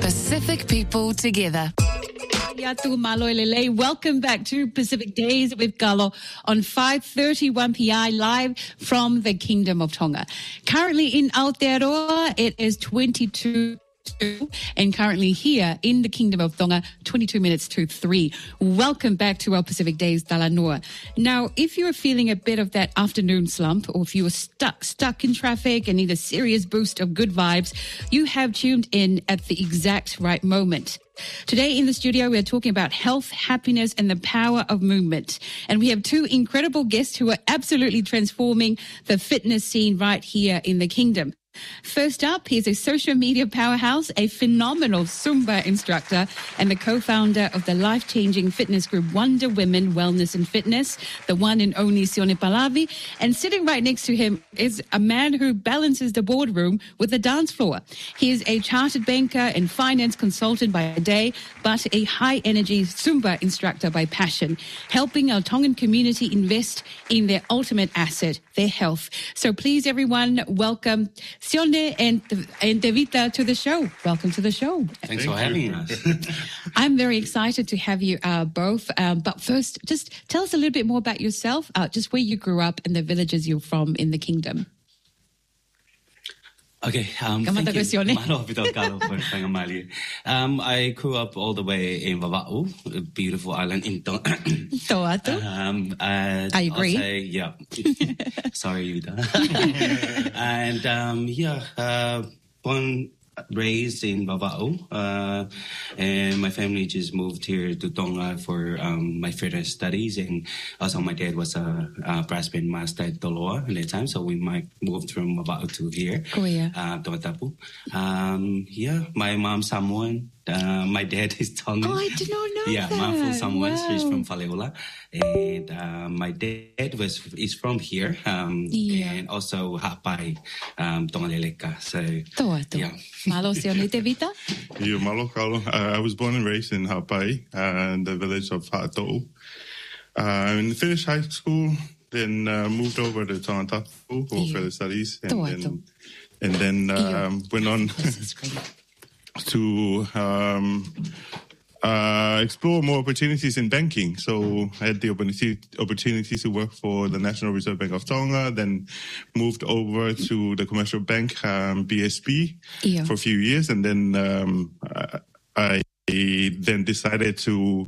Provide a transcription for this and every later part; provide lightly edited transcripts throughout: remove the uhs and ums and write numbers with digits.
Pacific people together. Welcome back to Pacific Days with Galo on 5:31 PI live from the Kingdom of Tonga. Currently in Aotearoa, it is 22. And currently here in the Kingdom of Tonga, 22 minutes to 3. Welcome back to our Pacific Days Talanoa. Now, if you're feeling a bit of that afternoon slump, or if you were stuck in traffic and need a serious boost of good vibes, you have tuned in at the exact right moment. Today in the studio, we are talking about health, happiness, and the power of movement. And we have two incredible guests who are absolutely transforming the fitness scene right here in the Kingdom. First up, he's a social media powerhouse, a phenomenal Zumba instructor, and the co-founder of the life-changing fitness group Wonder Women Wellness and Fitness, the one and only Sione Palavi. And sitting right next to him is a man who balances the boardroom with the dance floor. He is a chartered banker and finance consultant by day, but a high-energy Zumba instructor by passion, helping our Tongan community invest in their ultimate asset, their health. So please, everyone, welcome Sione and Devita to the show. Welcome to the show. Thanks for having us. I'm very excited to have you both. But first, just tell us a little bit more about yourself, just where you grew up and the villages you're from in the Kingdom. Okay. Thank you. I grew up all the way in Vava'u, a beautiful island in Toatu. I agree. Say, yeah. Sorry, Yuda. And born, raised in Vava'u, and my family just moved here to Tonga for my further studies, and also my dad was a brass band master at Toloa at that time, so we might moved from Vava'u to here, Toatapu. My mom Samoan, my dad is Tongan. Oh, I did not know that. My full Samoan, she's from Faleola, and my dad is from here, and also Hapai, Tongaleleka. So, yeah. Malo Sione Devita? Malo Kalo. I was born and raised in Hapai, the village of Ha'atou. And finished high school, then moved over to Torontapu for further studies, and then went on to explore more opportunities in banking. So I had the opportunity to work for the National Reserve Bank of Tonga, then moved over to the commercial bank, BSB, for a few years. And then I then decided to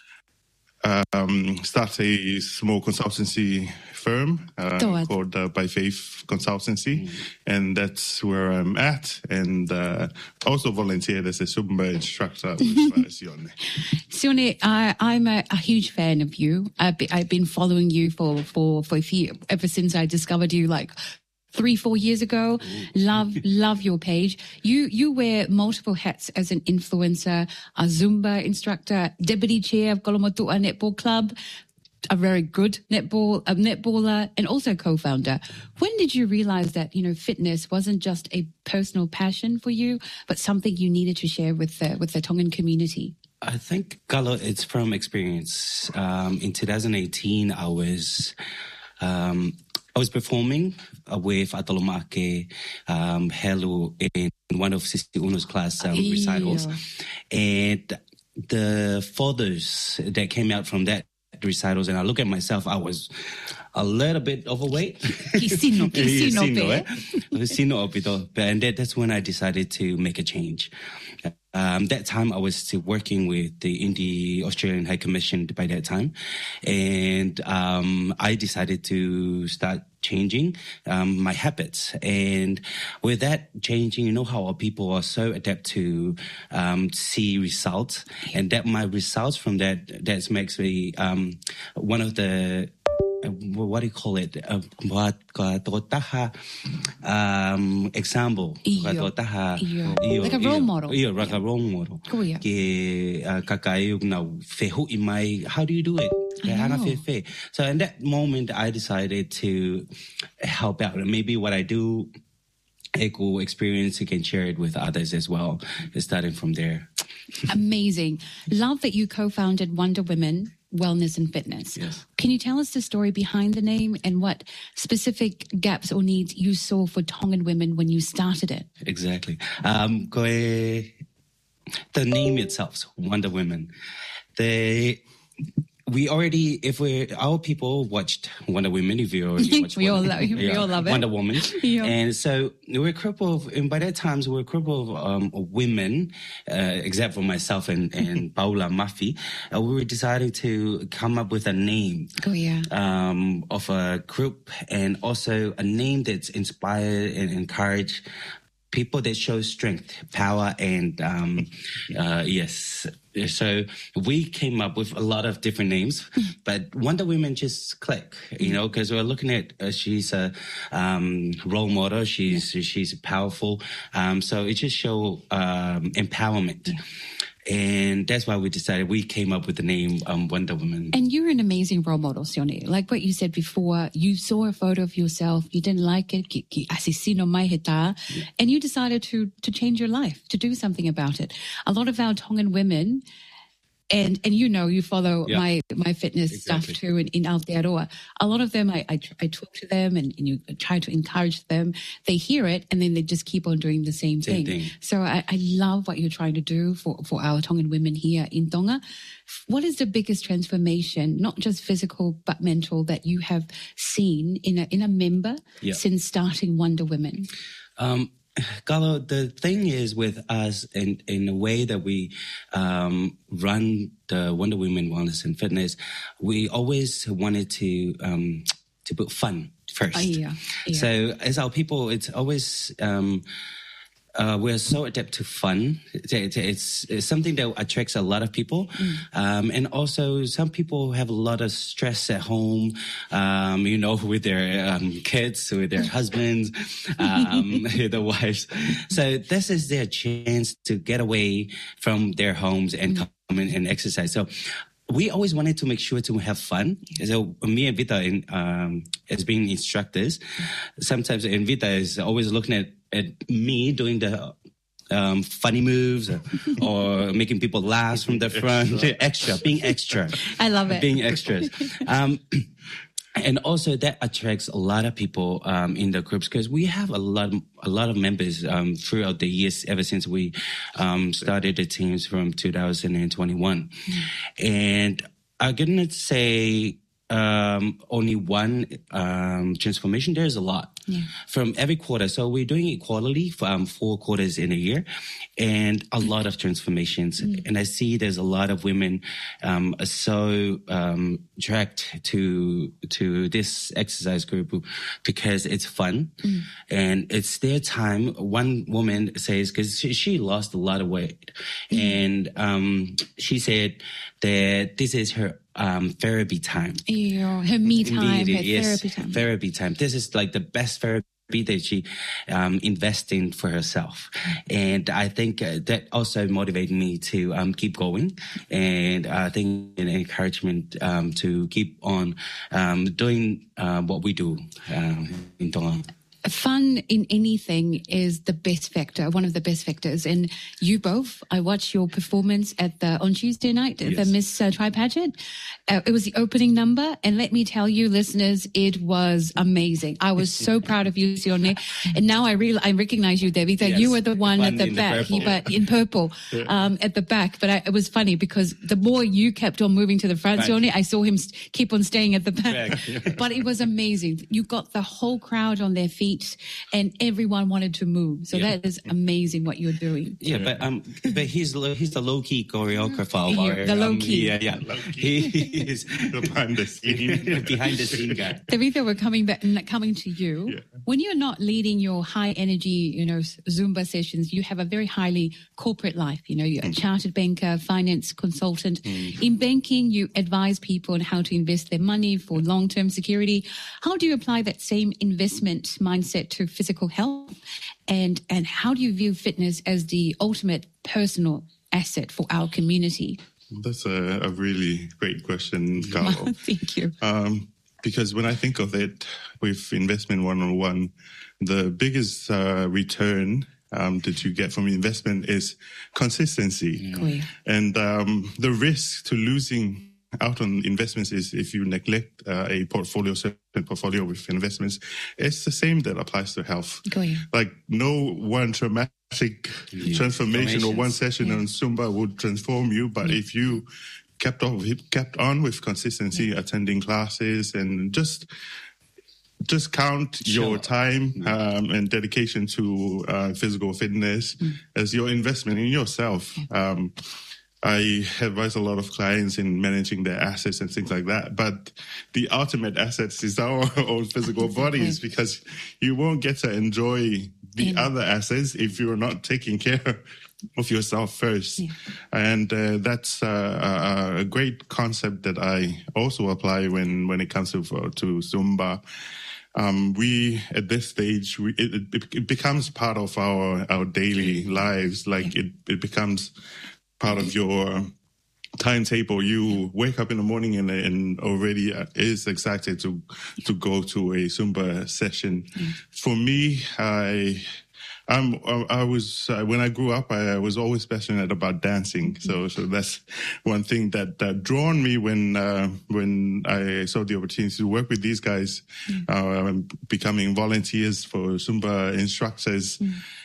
start a small consultancy firm called By Faith Consultancy, and that's where I'm at, and also volunteered as a Zumba instructor with Sione. Sione, I'm a huge fan of you. I've been following you for a few, ever since I discovered you 3-4 years ago. Love your page. You wear multiple hats as an influencer, a Zumba instructor, deputy chair of Kolomotua Netball Club, a very good netballer, and also co-founder. When did you realize that, fitness wasn't just a personal passion for you, but something you needed to share with the Tongan community? I think, Galo, it's from experience. In 2018, I was performing with Atolomake Helu in one of Sister Uno's class recitals. And the photos that came out from that recitals, and I look at myself, I was a little bit overweight. And that's when I decided to make a change. That time I was still working with the Australian High Commission by that time. And I decided to start changing my habits. And with that changing, how our people are so adept to see results. And that my results from that makes me one of the what do you call it? Example. Like a role model. Like a role model. How do you do it? So in that moment, I decided to help out. Maybe what I do, equal experience, you can share it with others as well. Starting from there. Amazing. Love that you co-founded Wonder Women Wellness and Fitness. Yes. Can you tell us the story behind the name and what specific gaps or needs you saw for Tongan women when you started it? Exactly. The name itself, Wonder Women. Our people watched Wonder Women. If you already watched we all love it. Wonder Woman. Yeah. And so we're a group and by that time, we're a group of women, except for myself and Paula Maffei. We were deciding to come up with a name of a group, and also a name that's inspired and encouraged people that show strength, power, and yes. So we came up with a lot of different names, but Wonder Women just click, because we're looking at she's a role model. She's powerful. So it just show empowerment. And that's why we came up with the name Wonder Woman. And you're an amazing role model, Sione. Like what you said before, you saw a photo of yourself, you didn't like it, and you decided to change your life, to do something about it. A lot of our Tongan women, and you follow my fitness stuff too in Aotearoa. A lot of them, I talk to them and you try to encourage them. They hear it and then they just keep on doing the same thing. So I love what you're trying to do for our Tongan women here in Tonga. What is the biggest transformation, not just physical but mental, that you have seen in a member since starting Wonder Women? Galo, the thing is with us in the way that we run the Wonder Women Wellness and Fitness, we always wanted to put fun first. So as our people, it's always we're so adept to fun. It's something that attracts a lot of people. And also some people have a lot of stress at home, with their kids, with their husbands, their wives. So this is their chance to get away from their homes and come in and exercise. So we always wanted to make sure to have fun. So me and Vita, as being instructors, sometimes Vita is always looking at me doing the funny moves or making people laugh from the front. Being extra. I love it. Being extras. And also that attracts a lot of people in the groups, because we have a lot of members throughout the years ever since we started the teams from 2021. And I'm gonna say only one transformation. There's a lot from every quarter. So we're doing it quarterly for 4 quarters in a year, and a lot of transformations. And I see there's a lot of women are so attracted to this exercise group because it's fun and it's their time. One woman says, because she lost a lot of weight, and she said that this is her therapy time. Her me time, therapy time. Therapy time. This is like the best therapy that she invests in for herself. And I think that also motivated me to keep going. And I think an encouragement to keep on doing what we do in Tonga. Fun in anything is the best factor, one of the best factors. And you both, I watched your performance on Tuesday night, the Miss Tri Pageant. It was the opening number. And let me tell you, listeners, it was amazing. I was so proud of you, Sione. And now I recognize you, Debbie, that you were the one at the back, in purple, at the back. But it was funny because the more you kept on moving to the front, Sione, I saw him keep on staying at the back. But it was amazing. You got the whole crowd on their feet, and everyone wanted to move. So that is amazing what you're doing. Yeah, but he's the low-key choreographer. The low-key. He is the behind the scene guy. David, we're coming to you. Yeah. When you're not leading your high energy, Zumba sessions, you have a very highly corporate life. You're a chartered banker, finance consultant. In banking, you advise people on how to invest their money for long-term security. How do you apply that same investment mindset to physical health, and how do you view fitness as the ultimate personal asset for our community? That's a really great question, Carlo. Thank you. Because when I think of it with Investment 101, the biggest return that you get from investment is consistency. Cool. And the risk to losing out on investments is if you neglect a portfolio with investments. It's the same that applies to health. Like no one traumatic transformation or one session on Zumba would transform you, but if you kept on with consistency, attending classes, and just count your time and dedication to physical fitness as your investment in yourself. I advise a lot of clients in managing their assets and things like that. But the ultimate assets is our own physical bodies, because you won't get to enjoy the other assets if you're not taking care of yourself first. And that's a great concept that I also apply when it comes to Zumba. We, at this stage, it becomes part of our daily lives. Like it becomes part of your timetable. You wake up in the morning and already is excited to go to a Zumba session. For me, I was when I grew up, I was always passionate about dancing. So that's one thing that drawn me when I saw the opportunity to work with these guys, becoming volunteers for Zumba instructors,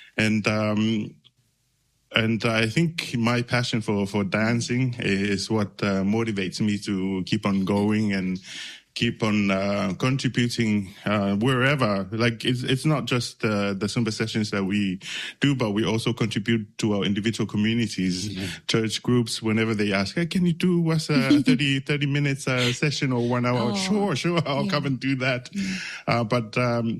and I think my passion for dancing is what motivates me to keep on going and keep on contributing wherever. Like it's not just the Zumba sessions that we do, but we also contribute to our individual communities, church groups. Whenever they ask, hey, can you do us a 30 minutes session or 1 hour? Sure, I'll come and do that. But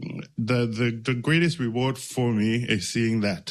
the greatest reward for me is seeing that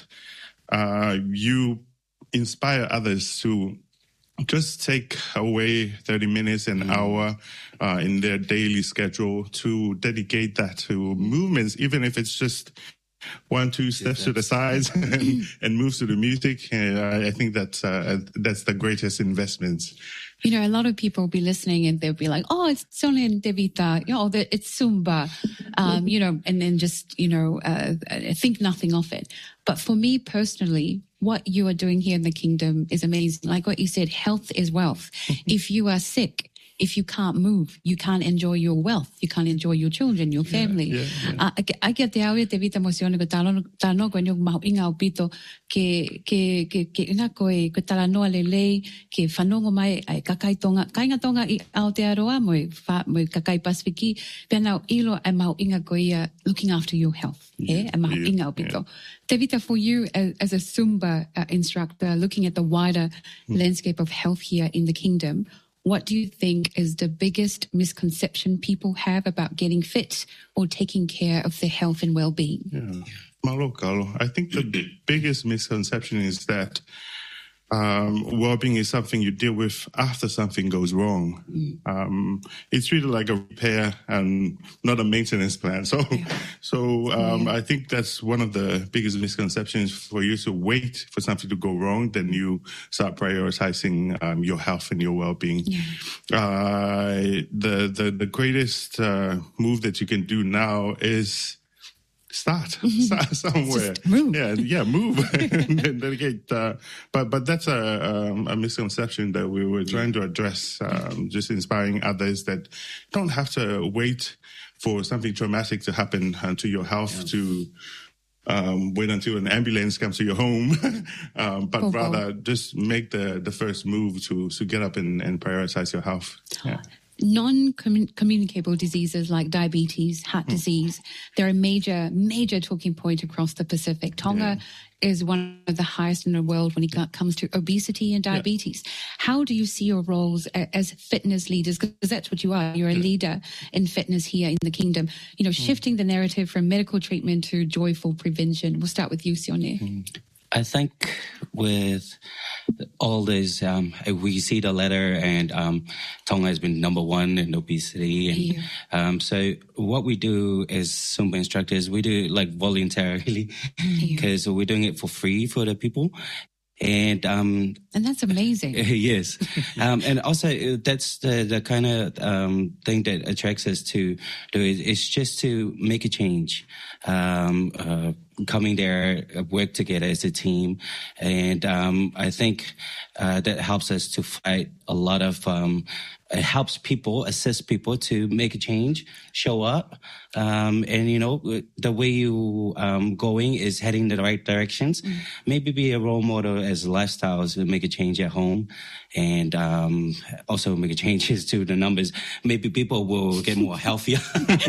you inspire others to just take away 30 minutes, an hour in their daily schedule to dedicate that to movements, even if it's just 1-2 steps to the sides and moves to the music. I think that's the greatest investment. You know, a lot of people will be listening and they'll be like, oh, it's Solen Devita, it's Zumba, and then just, think nothing of it. But for me personally, what you are doing here in the kingdom is amazing. Like what you said, health is wealth. If you are sick, if you can't move, you can't enjoy your wealth. You can't enjoy your children, your family. I get the audio te vita emocione ko talo ko nyong mahinga upito ke ina ko talanoa lele ke fanongo mai ai kakai tonga I Aotearoa mo kakai Pasifiki pena ilo ai mahinga ko ia looking after your health. Ai mahinga upito. Te vita, for you as a Zumba instructor, looking at the wider landscape of health here in the kingdom, what do you think is the biggest misconception people have about getting fit or taking care of their health and well-being? Malo Carlo, I think the biggest misconception is that well-being is something you deal with after something goes wrong. It's really like a repair and not a maintenance plan. I think that's one of the biggest misconceptions, for you to wait for something to go wrong, then you start prioritizing your health and your well-being. The greatest move that you can do now is start somewhere. Just move. Move and dedicate. But that's a misconception that we were trying to address. Just inspiring others that don't have to wait for something traumatic to happen to your health to wait until an ambulance comes to your home, but rather just make the first move to get up and prioritize your health. Non-communicable diseases like diabetes, heart disease, they're a major talking point across the Pacific. Tonga is one of the highest in the world when it comes to obesity and diabetes. How do you see your roles as fitness leaders? Because that's what you are. You're a leader in fitness here in the kingdom. Shifting the narrative from medical treatment to joyful prevention. We'll start with you, Sione. I think with all this, we see the letter, and Tonga has been number 1 in obesity. And so what we do as Zumba instructors, we do like voluntarily, because we're doing it for free for the people. And that's amazing. Yes. And also that's the kind of thing that attracts us to do it. It's just to make a change. coming there, work together as a team. And I think that helps us to fight a lot of, it helps people, assist people to make a change, show up. And, the way you going is heading in the right directions. Maybe be a role model as lifestyles, make a change at home. And also make changes to the numbers. Maybe people will get more healthier.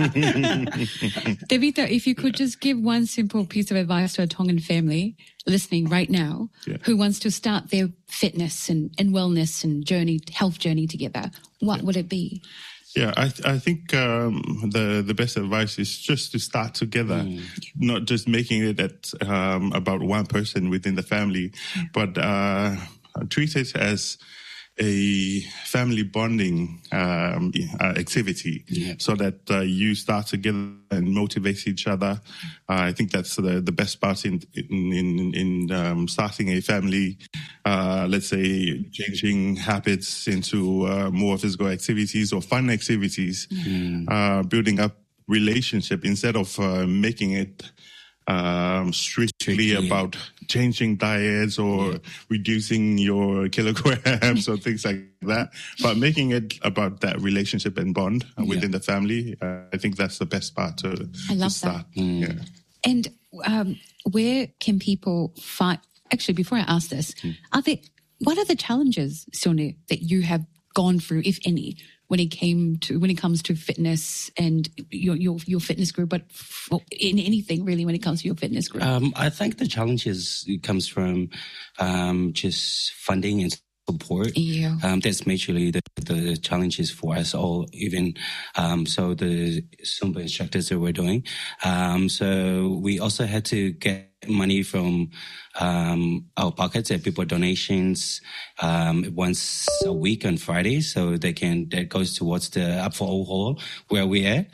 Tevita, if you could just give one simple piece of advice to a Tongan family listening right now who wants to start their fitness and wellness and health journey together, what would it be? Yeah, I think the best advice is just to start together, not just making it about one person within the family, but treat it as a family bonding activity, so that you start together and motivate each other. I think that's the best part in starting a family. Let's say changing habits into more physical activities or fun activities, building up relationship instead of making it strictly about changing diets or reducing your kilograms or things like that, but making it about that relationship and bond within the family. I think that's the best part to start. Yeah. And where can people find? Actually, before I ask this, what are the challenges, Sione, that you have gone through, if any, when it comes to fitness and your fitness group, but in anything really when it comes to your fitness group? I think the challenges comes from just funding and support. That's majorly the challenges for us all, even so the Zumba instructors that we're doing. So we also had to get money from our pockets and people donations once a week on Fridays, so that goes towards the Up for All Hall where we're at.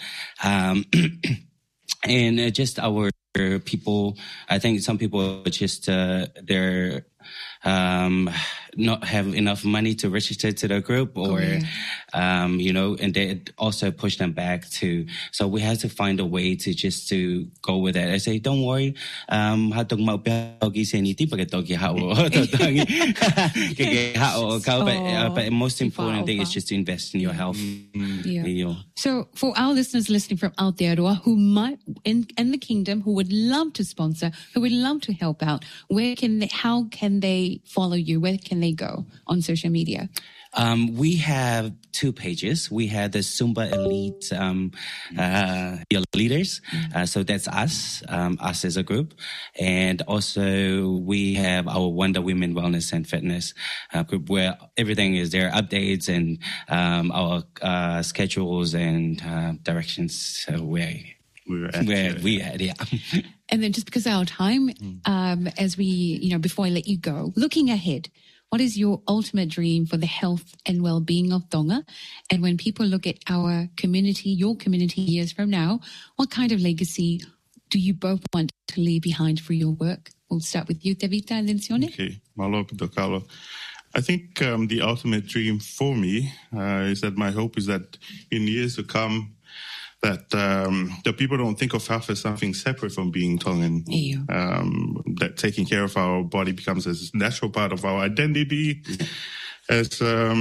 And just our people, I think some people just they're not have enough money to register to the group, or and they also push them back to. So we had to find a way to go with that. I say, don't worry, but most important thing is just to invest in your health. So for our listeners listening from Aotearoa who might in the kingdom, who would love to sponsor, who would love to help out, how can they follow you? Where can they go on social media? We have 2 pages. We have the Zumba Elite leaders. So that's us as a group. And also we have our Wonder Women Wellness and Fitness group, where everything is there, updates and our schedules and directions. So where we at. And then just because of our time, as we, before I let you go, looking ahead, what is your ultimate dream for the health and well-being of Tonga? And when people look at our community, your community years from now, what kind of legacy do you both want to leave behind for your work? We'll start with you, Tevita, and then Sione. Okay, malo Dokalo. I think the ultimate dream for me is that my hope is that in years to come, that the people don't think of health as something separate from being Tongan. That taking care of our body becomes a natural part of our identity, as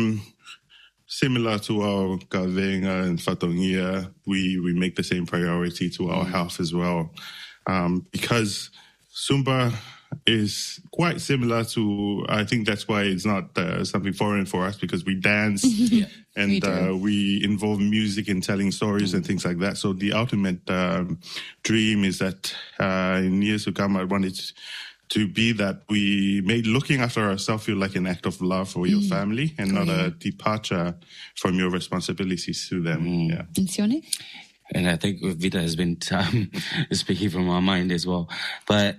similar to our Kavenga and Whatongia, we make the same priority to our health as well. Because Zumba is quite similar to, I think that's why it's not something foreign for us, because we dance and we involve music in telling stories and things like that. So the ultimate dream is that in years to come, I want it to be that we made looking after ourselves feel like an act of love for your family and not a departure from your responsibilities to them. And Sione? And I think Vita has been speaking from our mind as well. But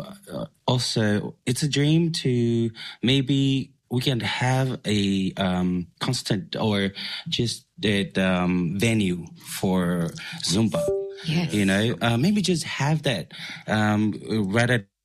also, it's a dream to maybe we can have a constant or just that venue for Zumba. Yes. Maybe just have that rather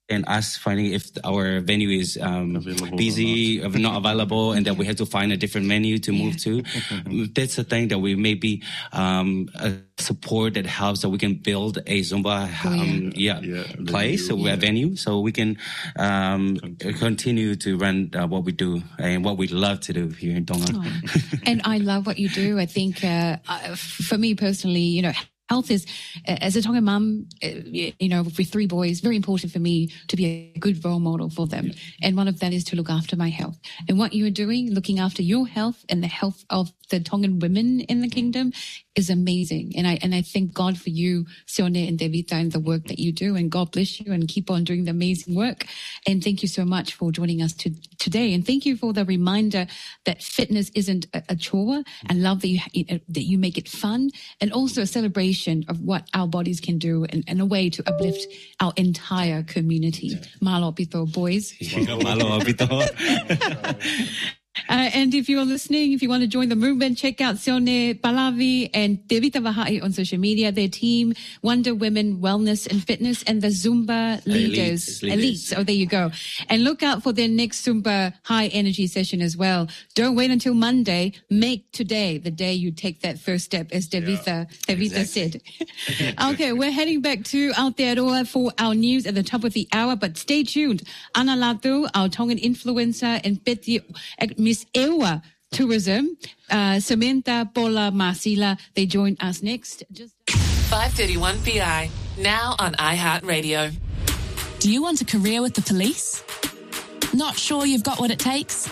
and us finding if our venue is busy, not available, and then we have to find a different venue to move to. That's the thing that we maybe a support that helps that we can build a Zumba place or a venue, so we can continue to run what we do and what we love to do here in Tonga. And I love what you do. I think for me personally, health is, as a Tongan mum, with 3 boys, very important for me to be a good role model for them. And one of that is to look after my health. And what you are doing, looking after your health and the health of the Tongan women in the kingdom, is amazing. And I thank God for you, Sione and Devita, and the work that you do. And God bless you and keep on doing the amazing work. And thank you so much for joining us today. And thank you for the reminder that fitness isn't a chore, and love that you make it fun, and also a celebration of what our bodies can do, and a way to uplift our entire community. Malo pito, boys. Malo pito. And if you're listening, if you want to join the movement, check out Sione Palavi and Devita Vahai on social media. Their team, Wonder Women Wellness and Fitness, and the Zumba Leaders. Elites. Oh, there you go. And look out for their next Zumba high energy session as well. Don't wait until Monday. Make today the day you take that first step, as Devita said. Okay, we're heading back to Aotearoa for our news at the top of the hour, but stay tuned. Ana Latu, our Tongan influencer, and Miss Ewa Tourism, Samantha Paula Marcila, they join us next. 531 PI, now on iHeartRadio. Do you want a career with the police? Not sure you've got what it takes?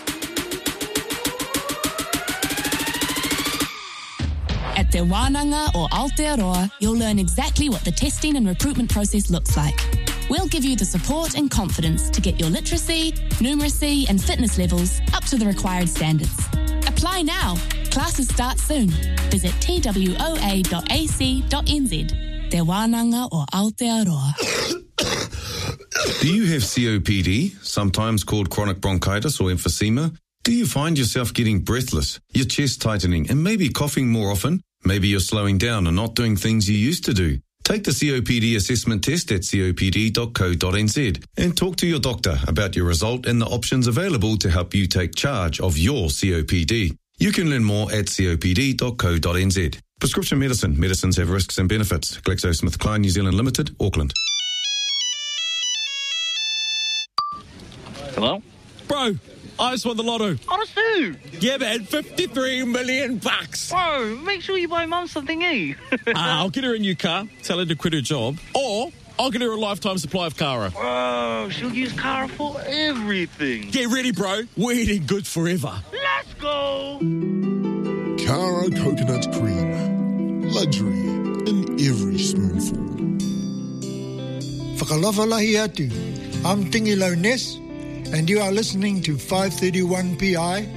At Te Wānanga or Aotearoa, you'll learn exactly what the testing and recruitment process looks like. We'll give you the support and confidence to get your literacy, numeracy and fitness levels up to the required standards. Apply now. Classes start soon. Visit twoa.ac.nz. Te Wānanga or Aotearoa. Do you have COPD, sometimes called chronic bronchitis or emphysema? Do you find yourself getting breathless, your chest tightening, and maybe coughing more often? Maybe you're slowing down and not doing things you used to do. Take the COPD assessment test at copd.co.nz and talk to your doctor about your result and the options available to help you take charge of your COPD. You can learn more at copd.co.nz. Prescription medicine. Medicines have risks and benefits. GlaxoSmithKline New Zealand Limited, Auckland. Hello? Bro, I just won the lotto. Honestly? Yeah, man, 53 million bucks. Bro, make sure you buy Mum something, eh? I'll get her a new car, tell her to quit her job, or I'll get her a lifetime supply of Kara. Bro, she'll use Kara for everything. Get ready, bro. We're eating good forever. Let's go! Kara coconut cream. Luxury in every spoonful. Whakalawhalahi atu. I'm Tingi Lowness, and you are listening to 531 PI